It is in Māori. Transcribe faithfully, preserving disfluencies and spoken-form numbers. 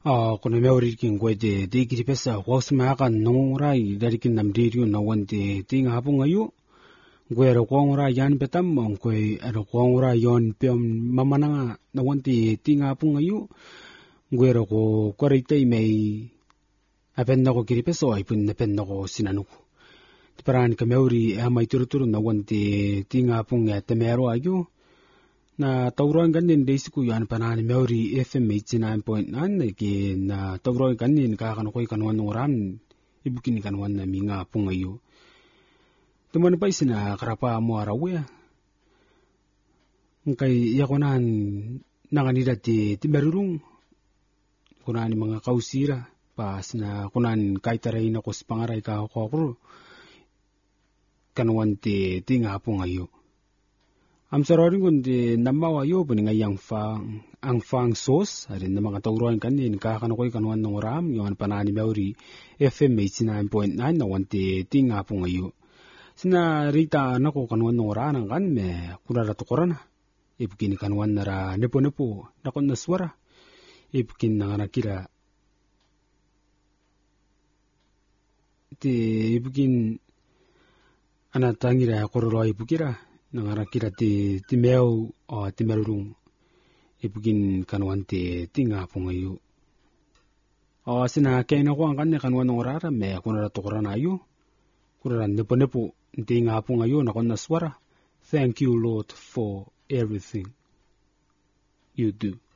Ah, kuna meorikin kwete de kiri pesa wasmakan nongurai dari kin namdiriu na wante ting hapung ayu gwe ro kongura yan petam mong kwe ro kongura yon pem mamananga na wante ting hapung ayu gwe ro ko korite mei apen na ko kiri pesa ay pun napen na ko sinanuko paran ka meori amay turuturu na wante ting hapung ya temero ayu na tauroin ganin desiku yan panani meori F M eighty-nine point nine ke na tauroin ganin kakano koy kanwan oram ibukin kanwan na minga pungayo tuman pa isina karapa mo arawe kay yakonan nanganida ti timerurung kunani mga kausira pas na kunan kay taray na kos pangaray ka kokro kanwan ti tinga pungayo am sararing kundi namawa yo puning ayang fang ang fang sauce arin na mga tauruan kanin kakanokoy kanuan ng oram yung panani meori F M eighty-nine point nine na wanti tinga po ngayo sina rita nako kanuan ng oran kan me kunara tukoran ipkin kanuan nara nepo nepo nakon naswara ipkin nanganakira ti ipkin anatangira kororo ipukira nangarakira ti timeu o timerung ipugin kanwan ti tinga pungayo o sina kena ko ang kanne kanwan orara me kunara tukuran ayo kunara nepo nepo tinga pungayo na kon naswara. Thank you Lord for everything you do.